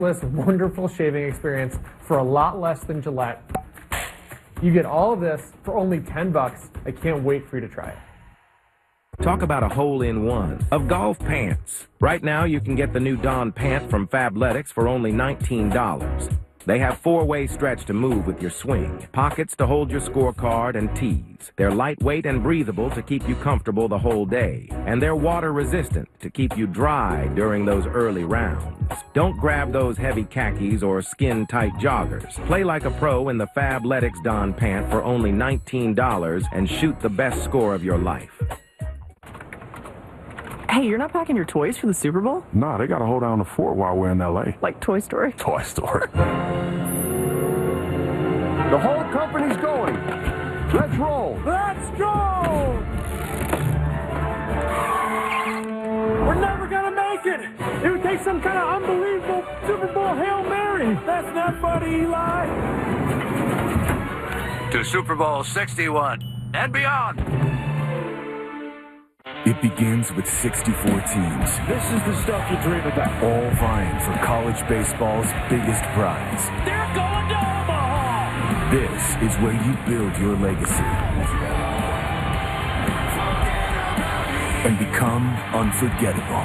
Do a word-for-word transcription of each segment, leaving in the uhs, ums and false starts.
wonderful shaving experience for a lot less than Gillette. You get all of this for only ten bucks. I can't wait for you to try it. Talk about a hole-in-one of golf pants. Right now, you can get the new Dawn pant from Fabletics for only nineteen dollars. They have four-way stretch to move with your swing, pockets to hold your scorecard, and tees. They're lightweight and breathable to keep you comfortable the whole day. And they're water-resistant to keep you dry during those early rounds. Don't grab those heavy khakis or skin-tight joggers. Play like a pro in the Fabletics Dawn pant for only nineteen dollars and shoot the best score of your life. Hey, you're not packing your toys for the Super Bowl? Nah, they gotta hold down the fort while we're in L A. Like Toy Story? Toy Story. The whole company's going. Let's roll. Let's go! We're never gonna make it. It would take some kind of unbelievable Super Bowl Hail Mary. That's not funny, Eli. To Super Bowl sixty-one and beyond. It begins with sixty-four teams. This is the stuff you dream about. All vying for college baseball's biggest prize. They're going to Omaha! This is where you build your legacy and become unforgettable.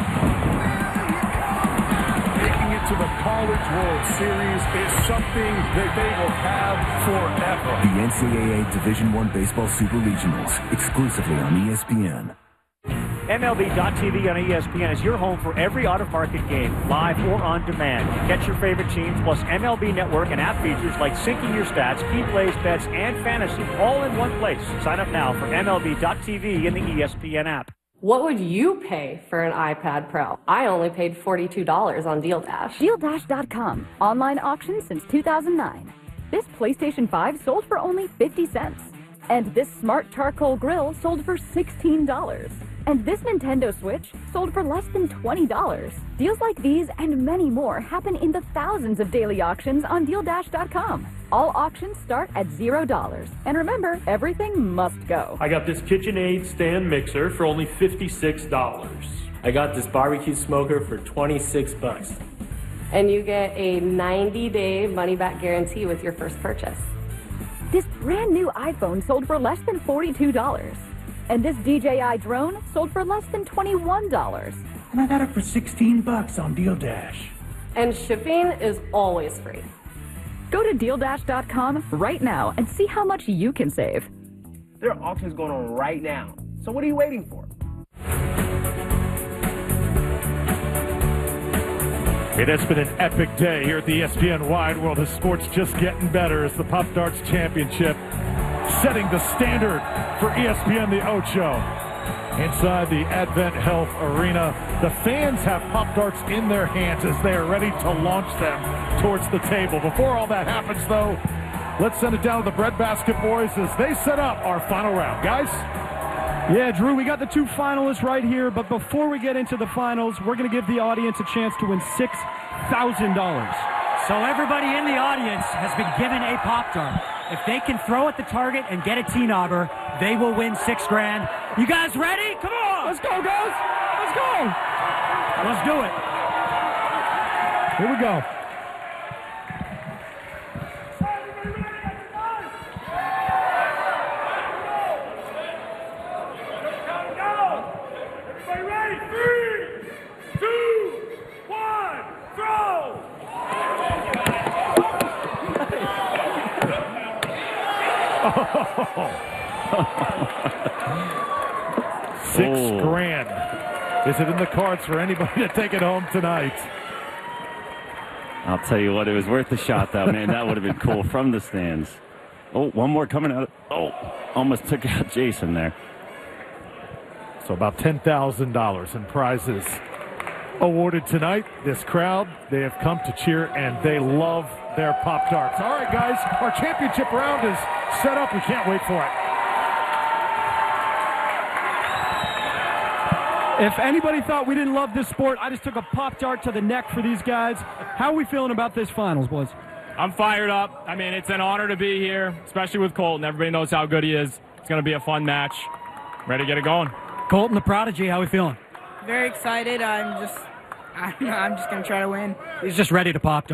Making it to the College World Series is something that they will have forever. The N C double A Division I Baseball Super Regionals, exclusively on E S P N. M L B dot T V on E S P N is your home for every out-of-market game, live or on demand. Catch your favorite teams, plus M L B Network and app features like syncing your stats, key plays, bets, and fantasy, all in one place. Sign up now for M L B dot T V in the E S P N app. What would you pay for an iPad Pro? I only paid forty-two dollars on Deal Dash. Deal Dash dot com. Online auction since two thousand nine. This PlayStation five sold for only fifty cents. And this smart charcoal grill sold for sixteen dollars. And this Nintendo Switch sold for less than twenty dollars. Deals like these and many more happen in the thousands of daily auctions on Deal Dash dot com. All auctions start at zero dollars. And remember, everything must go. I got this KitchenAid stand mixer for only fifty-six dollars. I got this barbecue smoker for twenty-six bucks. And you get a ninety day money-back guarantee with your first purchase. This brand new iPhone sold for less than forty-two dollars. And this D J I drone sold for less than twenty-one dollars. And I got it for sixteen bucks on Deal Dash. And shipping is always free. Go to Deal Dash dot com right now and see how much you can save. There are auctions going on right now. So what are you waiting for? It has been an epic day here at the E S P N Wide World of Sports, just getting better as the Pop Darts Championship setting the standard for E S P N The Ocho. Inside the Advent Health Arena, the fans have Pop Darts in their hands as they are ready to launch them towards the table. Before all that happens, though, let's send it down to the Breadbasket boys as they set up our final round. Guys? Yeah, Drew, we got the two finalists right here, but before we get into the finals, we're going to give the audience a chance to win six thousand dollars. So everybody in the audience has been given a Pop-Tart. If they can throw at the target and get a T-Nobber, they will win six grand. You guys ready? Come on! Let's go, guys! Let's go! Let's do it. Here we go. Six oh. grand. Is it in the cards for anybody to take it home tonight? I'll tell you what, it was worth the shot, though, man. That would have been cool from the stands. Oh, one more coming out. Oh, almost took out Jason there. So about ten thousand dollars in prizes awarded tonight. This crowd, they have come to cheer, and they love their Pop-Tarts. All right, guys, our championship round is set up. We can't wait for it. If anybody thought we didn't love this sport, I just took a Pop-Tart to the neck for these guys. How are we feeling about this finals, boys? I'm fired up. I mean, it's an honor to be here, especially with Colton. Everybody knows how good he is. It's going to be a fun match. Ready to get it going. Colton, the prodigy, how are we feeling? Very excited. I'm just I don't know. I'm just going to try to win. He's just ready to pop.